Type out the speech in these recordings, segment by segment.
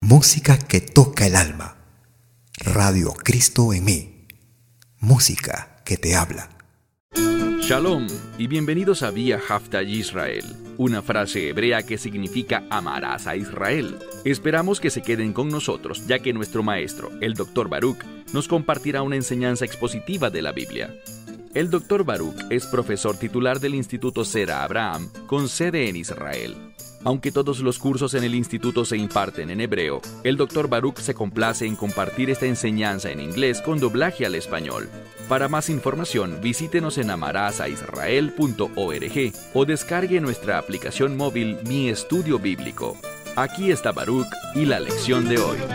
Música que toca el alma. Radio Cristo en mí. Música que te habla. Shalom y bienvenidos a Vía Hafta Yisrael, una frase hebrea que significa amarás a Israel. Esperamos que se queden con nosotros, ya que nuestro maestro, el Dr. Baruch, nos compartirá una enseñanza expositiva de la Biblia. El Dr. Baruch es profesor titular del Instituto Zera Abraham, con sede en Israel. Aunque todos los cursos en el instituto se imparten en hebreo, el Dr. Baruch se complace en compartir esta enseñanza en inglés con doblaje al español. Para más información, visítenos en amarasaisrael.org o descargue nuestra aplicación móvil Mi Estudio Bíblico. Aquí está Baruch y la lección de hoy.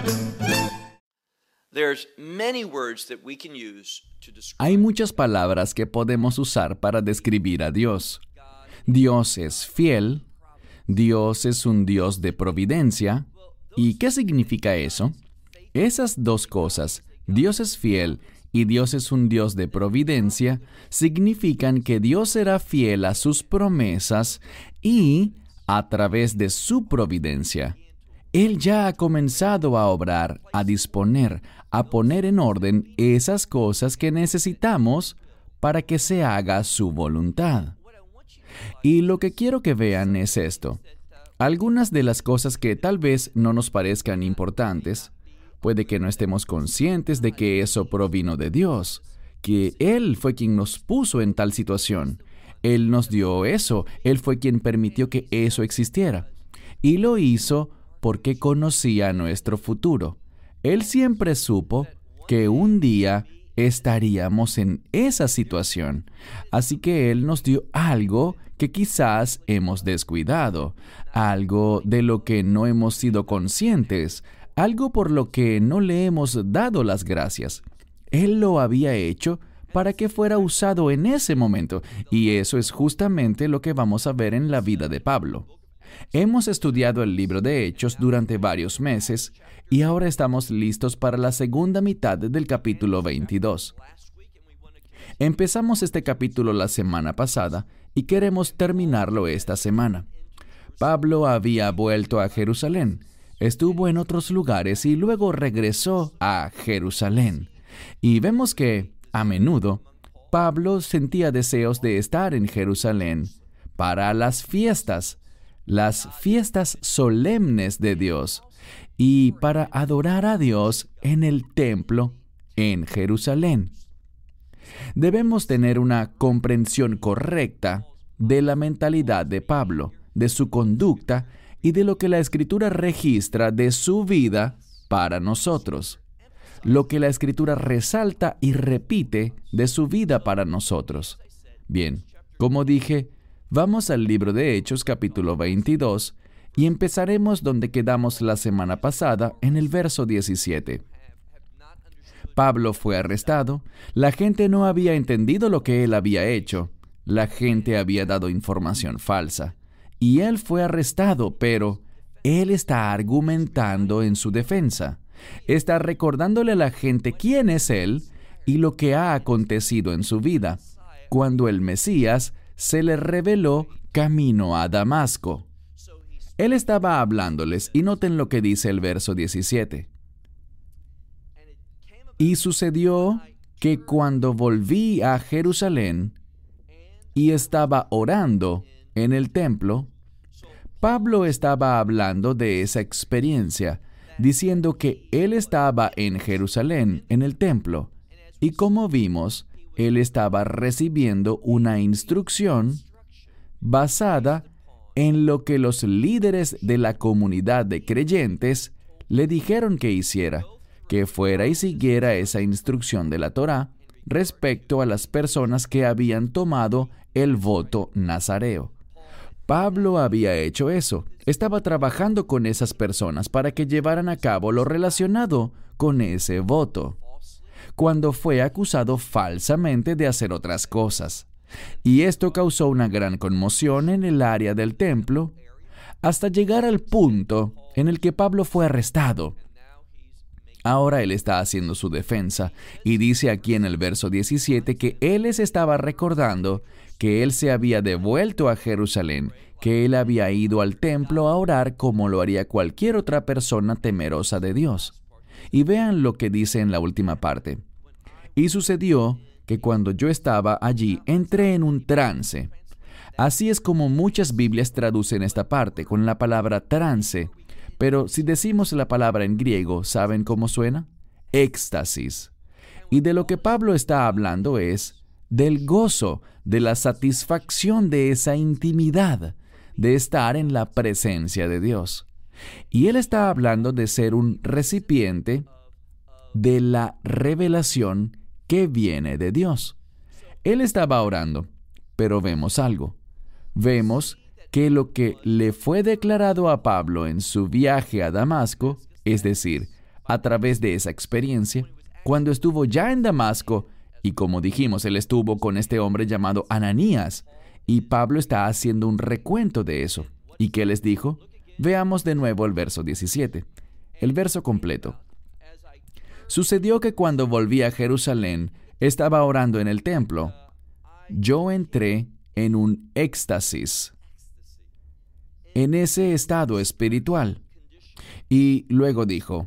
Hay muchas palabras que podemos usar para describir a Dios. Dios es fiel. Dios es un Dios de providencia. ¿Y qué significa eso? Esas dos cosas, Dios es fiel y Dios es un Dios de providencia, significan que Dios será fiel a sus promesas y a través de su providencia. Él ya ha comenzado a obrar, a disponer, a poner en orden esas cosas que necesitamos para que se haga su voluntad. Y lo que quiero que vean es esto. Algunas de las cosas que tal vez no nos parezcan importantes, puede que no estemos conscientes de que eso provino de Dios, que Él fue quien nos puso en tal situación. Él nos dio eso, Él fue quien permitió que eso existiera. Y lo hizo porque conocía nuestro futuro. Él siempre supo que un día estaríamos en esa situación. Así que Él nos dio algo que quizás hemos descuidado, algo de lo que no hemos sido conscientes, algo por lo que no le hemos dado las gracias. Él lo había hecho para que fuera usado en ese momento, y eso es justamente lo que vamos a ver en la vida de Pablo. Hemos estudiado el libro de Hechos durante varios meses y ahora estamos listos para la segunda mitad del capítulo 22. Empezamos este capítulo la semana pasada y queremos terminarlo esta semana. Pablo había vuelto a Jerusalén, estuvo en otros lugares y luego regresó a Jerusalén. Y vemos que, a menudo, Pablo sentía deseos de estar en Jerusalén para las fiestas solemnes de Dios, y para adorar a Dios en el templo en Jerusalén. Debemos tener una comprensión correcta de la mentalidad de Pablo, de su conducta y de lo que la Escritura registra de su vida para nosotros, lo que la Escritura resalta y repite de su vida para nosotros. Bien, como dije, vamos al libro de Hechos capítulo 22 y empezaremos donde quedamos la semana pasada en el verso 17. Pablo fue arrestado, la gente no había entendido lo que él había hecho, la gente había dado información falsa, y él fue arrestado, pero él está argumentando en su defensa, está recordándole a la gente quién es él y lo que ha acontecido en su vida, cuando el Mesías se le reveló camino a Damasco. Él estaba hablándoles, y noten lo que dice el verso 17. Y sucedió que cuando volví a Jerusalén y estaba orando en el templo, Pablo estaba hablando de esa experiencia, diciendo que él estaba en Jerusalén, en el templo, y como vimos, él estaba recibiendo una instrucción basada en lo que los líderes de la comunidad de creyentes le dijeron que hiciera, que fuera y siguiera esa instrucción de la Torá respecto a las personas que habían tomado el voto nazareo. Pablo había hecho eso, estaba trabajando con esas personas para que llevaran a cabo lo relacionado con ese voto, cuando fue acusado falsamente de hacer otras cosas. Y esto causó una gran conmoción en el área del templo, hasta llegar al punto en el que Pablo fue arrestado. Ahora él está haciendo su defensa, y dice aquí en el verso 17 que él les estaba recordando que él se había devuelto a Jerusalén, que él había ido al templo a orar como lo haría cualquier otra persona temerosa de Dios. Y vean lo que dice en la última parte. Y sucedió que cuando yo estaba allí, entré en un trance. Así es como muchas Biblias traducen esta parte, con la palabra trance. Pero si decimos la palabra en griego, ¿saben cómo suena? Éxtasis. Y de lo que Pablo está hablando es del gozo, de la satisfacción de esa intimidad, de estar en la presencia de Dios. Y él está hablando de ser un recipiente de la revelación que viene de Dios. Él estaba orando, pero vemos algo. Vemos que lo que le fue declarado a Pablo en su viaje a Damasco, es decir, a través de esa experiencia, cuando estuvo ya en Damasco, y como dijimos, él estuvo con este hombre llamado Ananías, y Pablo está haciendo un recuento de eso. ¿Y qué les dijo? Veamos de nuevo el verso 17, el verso completo. Sucedió que cuando volví a Jerusalén, estaba orando en el templo. Yo entré en un éxtasis, en ese estado espiritual. Y luego dijo,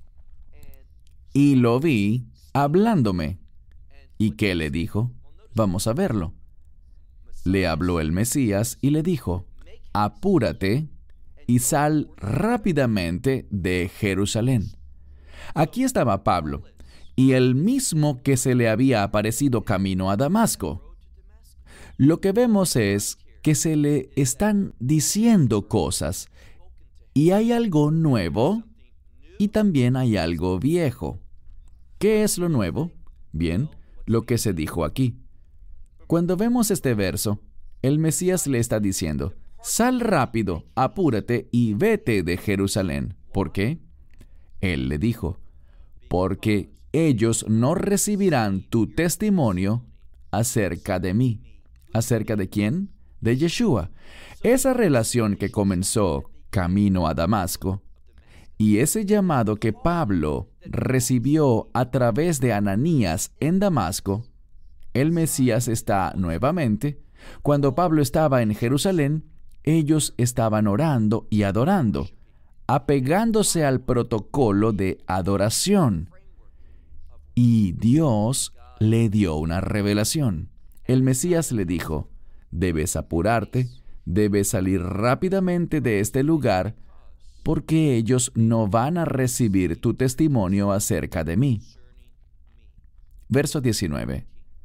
y lo vi hablándome. ¿Y qué le dijo? Vamos a verlo. Le habló el Mesías y le dijo, apúrate y sal rápidamente de Jerusalén. Aquí estaba Pablo, y el mismo que se le había aparecido camino a Damasco. Lo que vemos es que se le están diciendo cosas, y hay algo nuevo, y también hay algo viejo. ¿Qué es lo nuevo? Bien, lo que se dijo aquí. Cuando vemos este verso, el Mesías le está diciendo, sal rápido, apúrate y vete de Jerusalén. ¿Por qué? Él le dijo, porque ellos no recibirán tu testimonio acerca de mí. ¿Acerca de quién? De Yeshua. Esa relación que comenzó camino a Damasco y ese llamado que Pablo recibió a través de Ananías en Damasco, el Mesías está nuevamente. Cuando Pablo estaba en Jerusalén, ellos estaban orando y adorando, apegándose al protocolo de adoración. Y Dios le dio una revelación. El Mesías le dijo, debes apurarte, debes salir rápidamente de este lugar, porque ellos no van a recibir tu testimonio acerca de mí. Verso 19.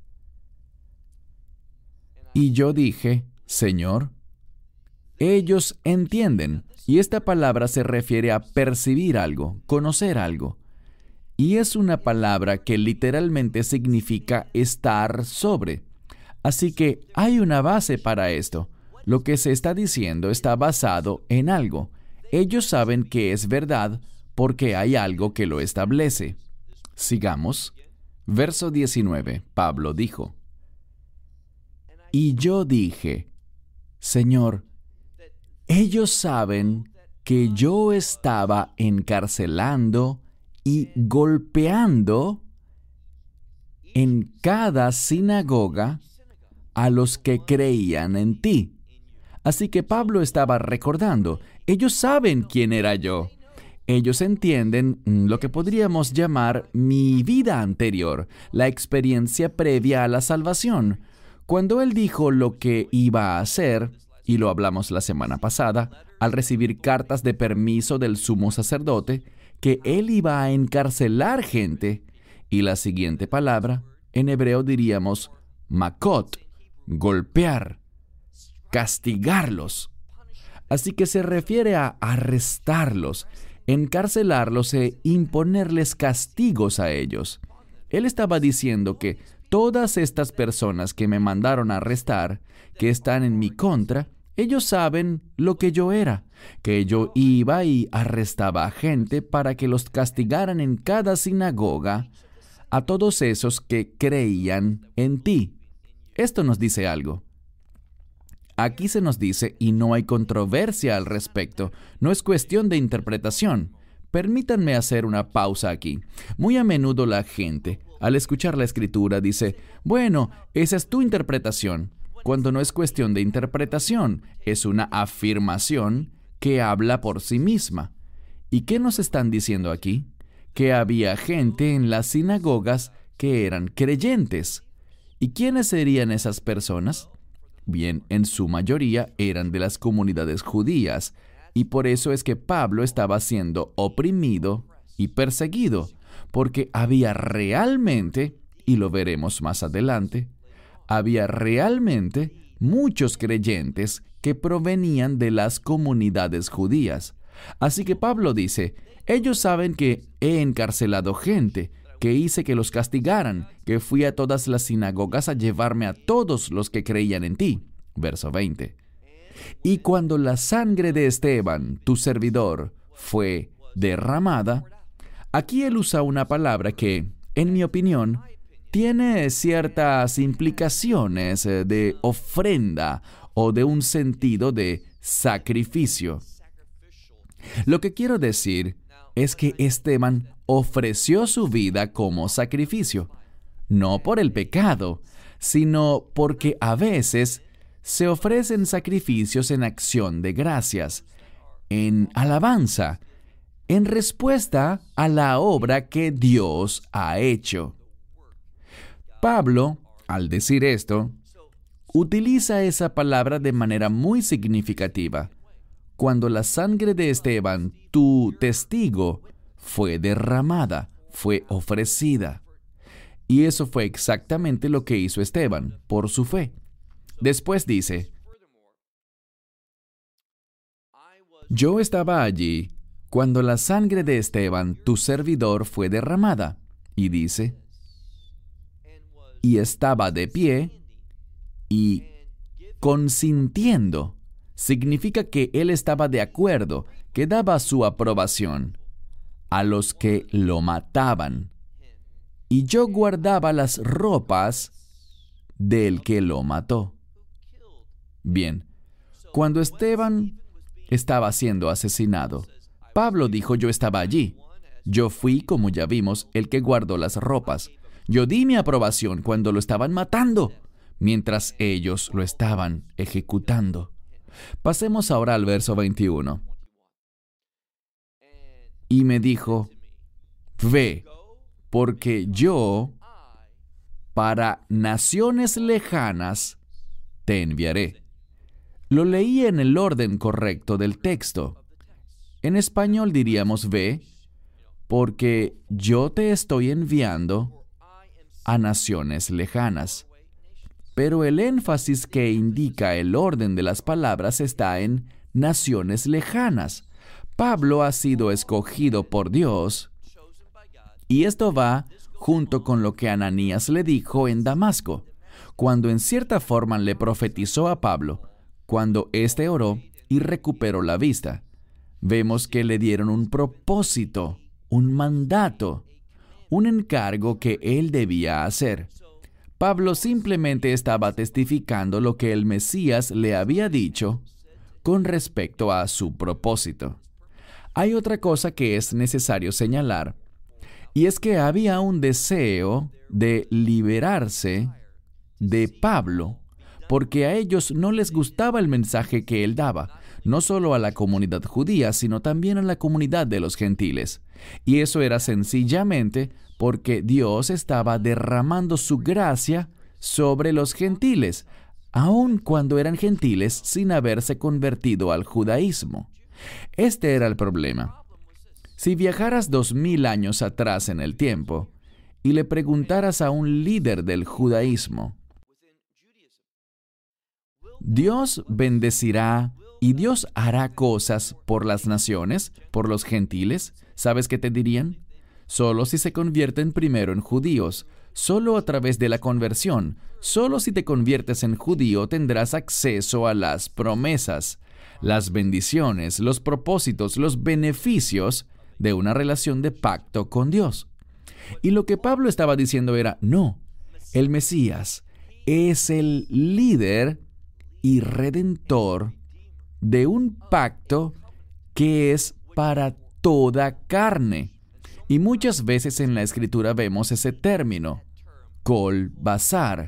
Y yo dije, Señor, ellos entienden, y esta palabra se refiere a percibir algo, conocer algo. Y es una palabra que literalmente significa estar sobre. Así que hay una base para esto. Lo que se está diciendo está basado en algo. Ellos saben que es verdad porque hay algo que lo establece. Sigamos. Verso 19. Pablo dijo, y yo dije, Señor, ellos saben que yo estaba encarcelando y golpeando en cada sinagoga a los que creían en ti. Así que Pablo estaba recordando, ellos saben quién era yo. Ellos entienden lo que podríamos llamar mi vida anterior, la experiencia previa a la salvación. Cuando él dijo lo que iba a hacer, y lo hablamos la semana pasada, al recibir cartas de permiso del sumo sacerdote, que él iba a encarcelar gente, y la siguiente palabra, en hebreo diríamos makot, golpear, castigarlos. Así que se refiere a arrestarlos, encarcelarlos e imponerles castigos a ellos. Él estaba diciendo que todas estas personas que me mandaron a arrestar, que están en mi contra, ellos saben lo que yo era, que yo iba y arrestaba a gente para que los castigaran en cada sinagoga, a todos esos que creían en ti. Esto nos dice algo. Aquí se nos dice, y no hay controversia al respecto, no es cuestión de interpretación. Permítanme hacer una pausa aquí. Muy a menudo la gente, al escuchar la Escritura, dice, bueno, esa es tu interpretación. cuando no es cuestión de interpretación, es una afirmación que habla por sí misma. ¿Y qué nos están diciendo aquí? Que había gente en las sinagogas que eran creyentes. ¿Y quiénes serían esas personas? Bien, en su mayoría eran de las comunidades judías, y por eso es que Pablo estaba siendo oprimido y perseguido, porque había realmente, y lo veremos más adelante, había realmente muchos creyentes que provenían de las comunidades judías. Así que Pablo dice, ellos saben que he encarcelado gente, que hice que los castigaran, que fui a todas las sinagogas a llevarme a todos los que creían en ti. Verso 20. Y cuando la sangre de Esteban, tu servidor, fue derramada, aquí él usa una palabra que, en mi opinión, tiene ciertas implicaciones de ofrenda o de un sentido de sacrificio. Lo que quiero decir es que Esteban ofreció su vida como sacrificio, no por el pecado, sino porque a veces se ofrecen sacrificios en acción de gracias, en alabanza, en respuesta a la obra que Dios ha hecho. Pablo, al decir esto, utiliza esa palabra de manera muy significativa. Cuando la sangre de Esteban, tu testigo, fue derramada, fue ofrecida. Y eso fue exactamente lo que hizo Esteban, por su fe. Después dice, yo estaba allí cuando la sangre de Esteban, tu servidor, fue derramada. Y dice, y estaba de pie y consintiendo. Significa que él estaba de acuerdo, que daba su aprobación a los que lo mataban. Y yo guardaba las ropas del que lo mató. Bien, cuando Esteban estaba siendo asesinado, Pablo dijo, yo estaba allí. Yo fui, como ya vimos, el que guardó las ropas. Yo di mi aprobación cuando lo estaban matando, mientras ellos lo estaban ejecutando. Pasemos ahora al verso 21. Y me dijo, ve, porque yo para naciones lejanas te enviaré. Lo leí en el orden correcto del texto. En español diríamos, ve, porque yo te estoy enviando a naciones lejanas. Pero el énfasis que indica el orden de las palabras está en naciones lejanas. Pablo ha sido escogido por Dios, y esto va junto con lo que Ananías le dijo en Damasco, cuando en cierta forma le profetizó a Pablo, cuando éste oró y recuperó la vista. Vemos que le dieron un propósito, un mandato, un encargo que él debía hacer. Pablo simplemente estaba testificando lo que el Mesías le había dicho con respecto a su propósito. Hay otra cosa que es necesario señalar, y es que había un deseo de liberarse de Pablo, porque a ellos no les gustaba el mensaje que él daba, no solo a la comunidad judía, sino también a la comunidad de los gentiles. Y eso era sencillamente porque Dios estaba derramando su gracia sobre los gentiles, aun cuando eran gentiles sin haberse convertido al judaísmo. Este era el problema. Si viajaras 2000 años atrás en el tiempo y le preguntaras a un líder del judaísmo, ¿Dios bendecirá y Dios hará cosas por las naciones, por los gentiles? ¿Sabes qué te dirían? Solo si se convierten primero en judíos, solo a través de la conversión, solo si te conviertes en judío tendrás acceso a las promesas, las bendiciones, los propósitos, los beneficios de una relación de pacto con Dios. Y lo que Pablo estaba diciendo era, no, el Mesías es el líder y redentor de un pacto que es para toda carne. Y muchas veces en la Escritura vemos ese término, kol basar.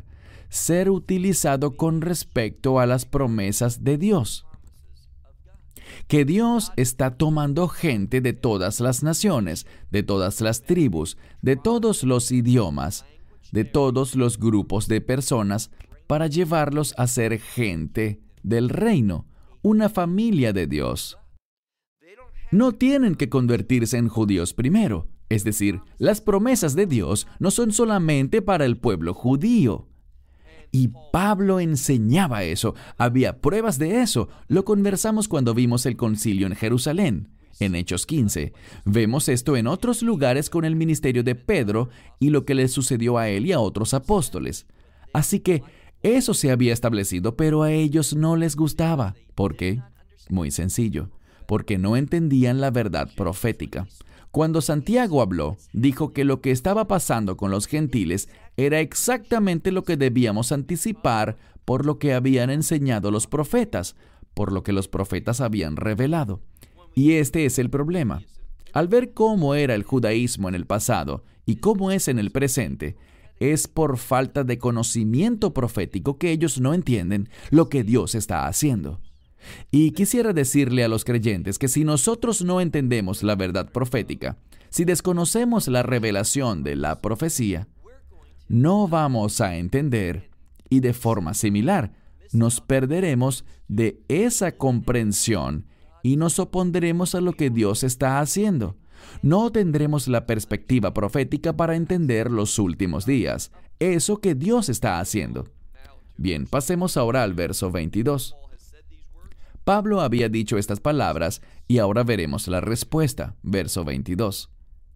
ser utilizado con respecto a las promesas de Dios. Que Dios está tomando gente de todas las naciones, de todas las tribus, de todos los idiomas, de todos los grupos de personas, para llevarlos a ser gente del reino, una familia de Dios. No tienen que convertirse en judíos primero. Es decir, las promesas de Dios no son solamente para el pueblo judío. Y Pablo enseñaba eso. Había pruebas de eso. Lo conversamos cuando vimos el concilio en Jerusalén, en Hechos 15. Vemos esto en otros lugares con el ministerio de Pedro y lo que le sucedió a él y a otros apóstoles. Así que eso se había establecido, pero a ellos no les gustaba. ¿Por qué? Muy sencillo. Porque no entendían la verdad profética. Cuando Santiago habló, dijo que lo que estaba pasando con los gentiles era exactamente lo que debíamos anticipar por lo que habían enseñado los profetas, por lo que los profetas habían revelado. Y este es el problema. Al ver cómo era el judaísmo en el pasado y cómo es en el presente, es por falta de conocimiento profético que ellos no entienden lo que Dios está haciendo. Y quisiera decirle a los creyentes que si nosotros no entendemos la verdad profética, si desconocemos la revelación de la profecía, no vamos a entender y de forma similar nos perderemos de esa comprensión y nos opondremos a lo que Dios está haciendo. No tendremos la perspectiva profética para entender los últimos días, eso que Dios está haciendo. Bien, pasemos ahora al verso 22. Pablo había dicho estas palabras y ahora veremos la respuesta. Verso 22.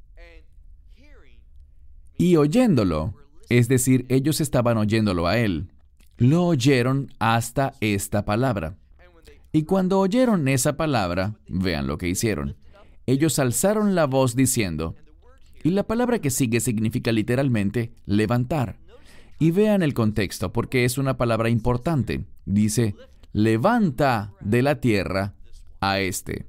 Y oyéndolo, es decir, ellos estaban oyéndolo a él, lo oyeron hasta esta palabra. Y cuando oyeron esa palabra, vean lo que hicieron. Ellos alzaron la voz diciendo, y la palabra que sigue significa literalmente levantar. Y vean el contexto, porque es una palabra importante. Dice, levanta de la tierra a este.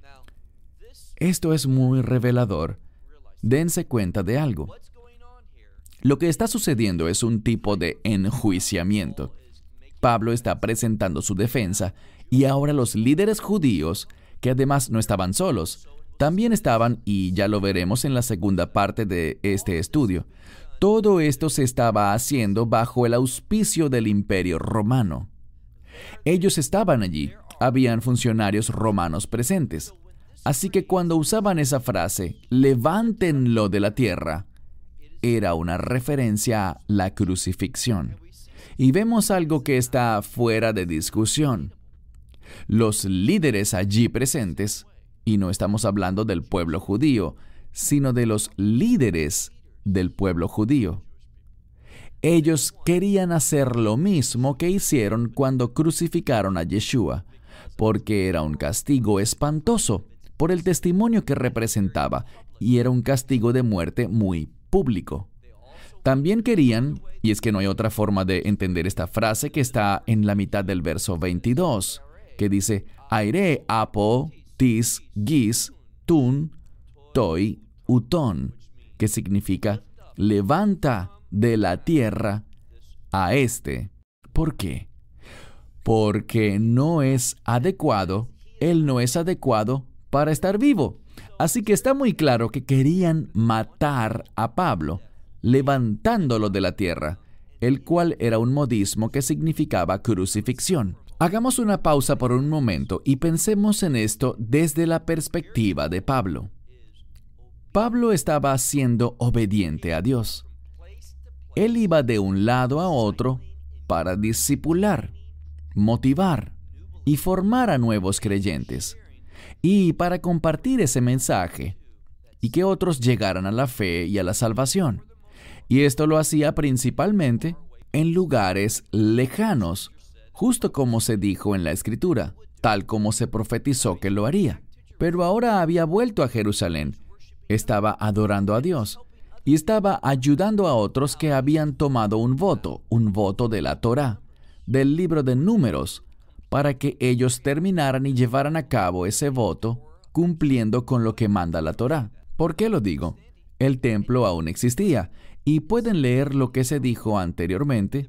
Esto es muy revelador. Dense cuenta de algo. Lo que está sucediendo es un tipo de enjuiciamiento. Pablo está presentando su defensa y ahora los líderes judíos, que además no estaban solos, también estaban, y ya lo veremos en la segunda parte de este estudio. Todo esto se estaba haciendo bajo el auspicio del Imperio Romano. Ellos estaban allí, habían funcionarios romanos presentes. Así que cuando usaban esa frase, levántenlo de la tierra, era una referencia a la crucifixión. Y vemos algo que está fuera de discusión. Los líderes allí presentes, y no estamos hablando del pueblo judío, sino de los líderes del pueblo judío. Ellos querían hacer lo mismo que hicieron cuando crucificaron a Yeshua, porque era un castigo espantoso por el testimonio que representaba, y era un castigo de muerte muy público. También querían, y es que no hay otra forma de entender esta frase que está en la mitad del verso 22, que dice, aire apo tis gis tun toi uton, que significa levanta de la tierra a este. ¿Por qué? Porque no es adecuado, él no es adecuado para estar vivo. Así que está muy claro que querían matar a Pablo, levantándolo de la tierra, el cual era un modismo que significaba crucifixión. Hagamos una pausa por un momento y pensemos en esto desde la perspectiva de Pablo. Pablo estaba siendo obediente a Dios. Él iba de un lado a otro para discipular, motivar y formar a nuevos creyentes, y para compartir ese mensaje y que otros llegaran a la fe y a la salvación. Y esto lo hacía principalmente en lugares lejanos, justo como se dijo en la Escritura, tal como se profetizó que lo haría. Pero ahora había vuelto a Jerusalén, estaba adorando a Dios y estaba ayudando a otros que habían tomado un voto de la Torá, del libro de Números, para que ellos terminaran y llevaran a cabo ese voto cumpliendo con lo que manda la Torá. ¿Por qué lo digo? El templo aún existía, y pueden leer lo que se dijo anteriormente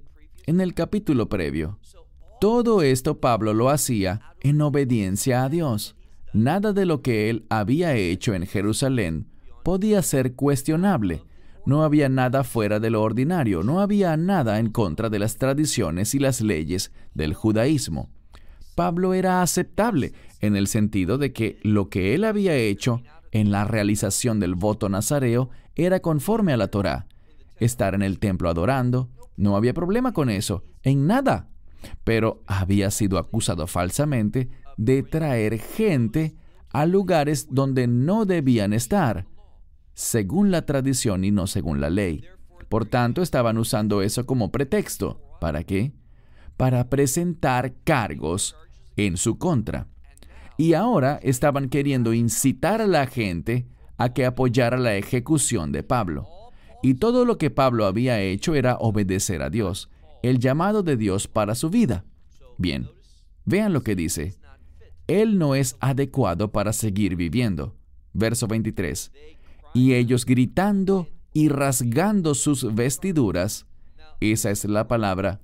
en el capítulo previo. Todo esto Pablo lo hacía en obediencia a Dios. Nada de lo que él había hecho en Jerusalén podía ser cuestionable. No había nada fuera de lo ordinario, no había nada en contra de las tradiciones y las leyes del judaísmo. Pablo era aceptable en el sentido de que lo que él había hecho en la realización del voto nazareo era conforme a la Torá. Estar en el templo adorando, no había problema con eso, en nada. Pero había sido acusado falsamente de traer gente a lugares donde no debían estar, según la tradición y no según la ley. Por tanto, estaban usando eso como pretexto. ¿Para qué? Para presentar cargos en su contra. Y ahora estaban queriendo incitar a la gente a que apoyara la ejecución de Pablo. Y todo lo que Pablo había hecho era obedecer a Dios, el llamado de Dios para su vida. Bien, vean lo que dice. Él no es adecuado para seguir viviendo. Verso 23. Y ellos gritando y rasgando sus vestiduras, esa es la palabra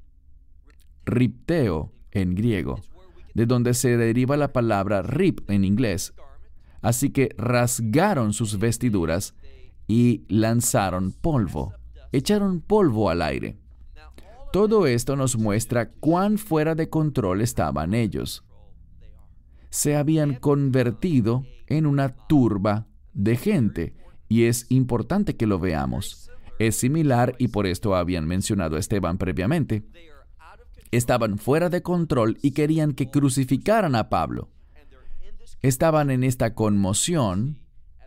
ripteo en griego, de donde se deriva la palabra rip en inglés. Así que rasgaron sus vestiduras y lanzaron polvo, echaron polvo al aire. Todo esto nos muestra cuán fuera de control estaban ellos. Se habían convertido en una turba de gente, y es importante que lo veamos. Es similar, y por esto habían mencionado a Esteban previamente. Estaban fuera de control y querían que crucificaran a Pablo. Estaban en esta conmoción,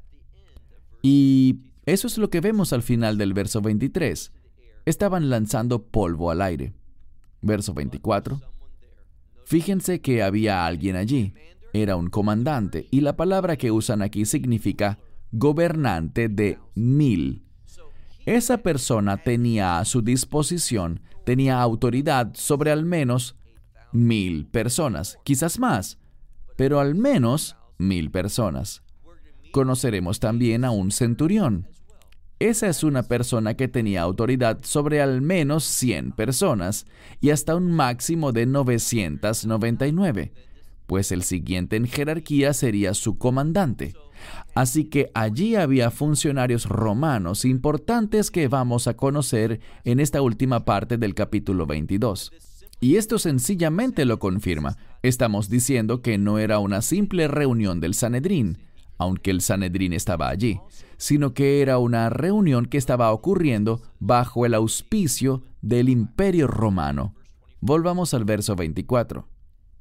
y eso es lo que vemos al final del verso 23. Estaban lanzando polvo al aire. Verso 24. Fíjense que había alguien allí. Era un comandante, y la palabra que usan aquí significa gobernante de 1000. Esa persona tenía a su disposición, tenía autoridad sobre al menos 1000 personas, quizás más, pero al menos 1000 personas. Conoceremos también a un centurión. Esa es una persona que tenía autoridad sobre al menos 100 personas y hasta un máximo de 999, pues el siguiente en jerarquía sería su comandante. Así que allí había funcionarios romanos importantes que vamos a conocer en esta última parte del capítulo 22. Y esto sencillamente lo confirma. Estamos diciendo que no era una simple reunión del Sanedrín, aunque el Sanedrín estaba allí, sino que era una reunión que estaba ocurriendo bajo el auspicio del Imperio Romano. Volvamos al verso 24.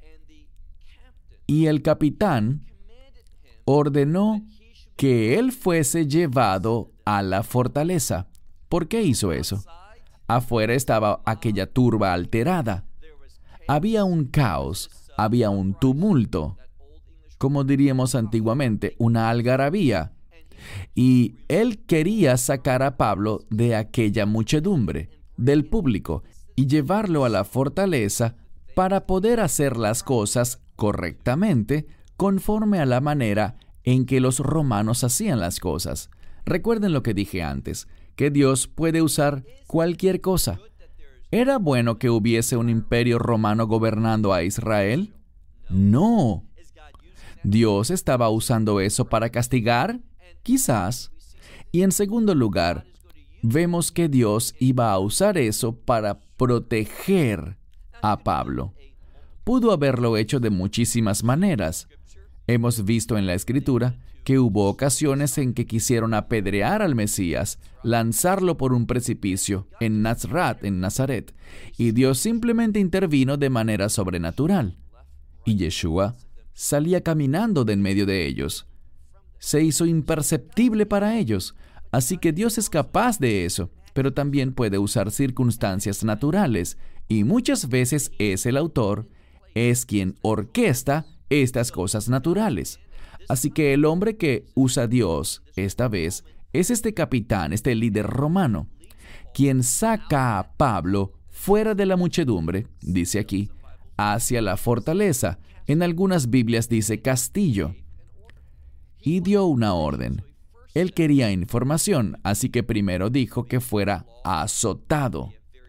Y el capitán ordenó que él fuese llevado a la fortaleza. ¿Por qué hizo eso? Afuera estaba aquella turba alterada. Había un caos, había un tumulto, como diríamos antiguamente, una algarabía. Y él quería sacar a Pablo de aquella muchedumbre, del público, y llevarlo a la fortaleza para poder hacer las cosas correctamente, conforme a la manera en que los romanos hacían las cosas. Recuerden lo que dije antes, que Dios puede usar cualquier cosa. ¿Era bueno que hubiese un imperio romano gobernando a Israel? No. ¿Dios estaba usando eso para castigar? Quizás. Y en segundo lugar, vemos que Dios iba a usar eso para proteger a Pablo. Pudo haberlo hecho de muchísimas maneras. Hemos visto en la Escritura que hubo ocasiones en que quisieron apedrear al Mesías, lanzarlo por un precipicio en Nazaret, y Dios simplemente intervino de manera sobrenatural. Y Yeshua salía caminando de en medio de ellos. Se hizo imperceptible para ellos. Así que Dios es capaz de eso, pero también puede usar circunstancias naturales, y muchas veces es el autor, es quien orquesta estas cosas naturales. Así que el hombre que usa Dios esta vez es este capitán, este líder romano, quien saca a Pablo fuera de la muchedumbre, dice aquí, hacia la fortaleza. En algunas Biblias dice castillo. Y dio una orden. Él quería información, así que primero dijo que fuera azotado.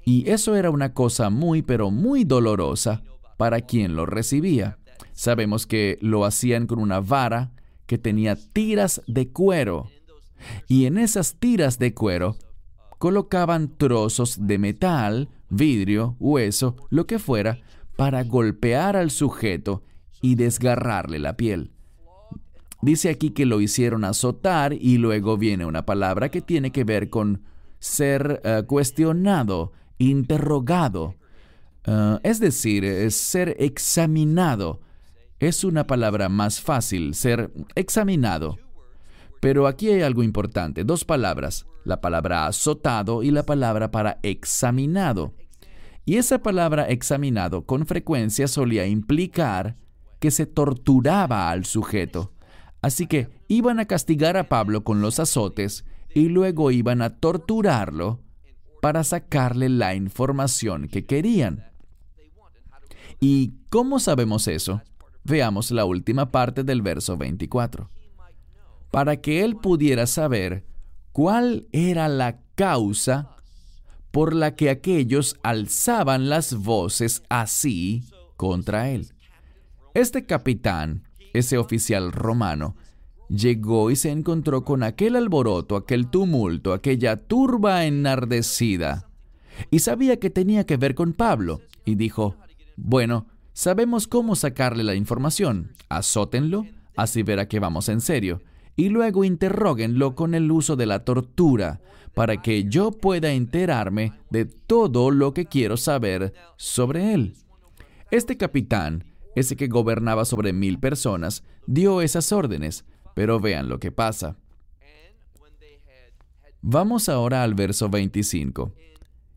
Y eso era una cosa muy, pero muy dolorosa para quien lo recibía. Sabemos que lo hacían con una vara que tenía tiras de cuero. Y en esas tiras de cuero colocaban trozos de metal, vidrio, hueso, lo que fuera, para golpear al sujeto y desgarrarle la piel. Dice aquí que lo hicieron azotar y luego viene una palabra que tiene que ver con ser cuestionado, interrogado. Es decir, ser examinado. Es una palabra más fácil, ser examinado. Pero aquí hay algo importante, dos palabras, la palabra azotado y la palabra para examinado. Y esa palabra examinado con frecuencia solía implicar que se torturaba al sujeto. Así que iban a castigar a Pablo con los azotes y luego iban a torturarlo para sacarle la información que querían. ¿Y cómo sabemos eso? Veamos la última parte del verso 24. Para que él pudiera saber cuál era la causa por la que aquellos alzaban las voces así contra él. Este capitán, ese oficial romano, llegó y se encontró con aquel alboroto, aquel tumulto, aquella turba enardecida, y sabía que tenía que ver con Pablo, y dijo, bueno, sabemos cómo sacarle la información, azótenlo, así verá que vamos en serio, y luego interróguenlo con el uso de la tortura, para que yo pueda enterarme de todo lo que quiero saber sobre él. Este capitán, ese que gobernaba sobre 1000 personas, dio esas órdenes, pero vean lo que pasa. Vamos ahora al verso 25.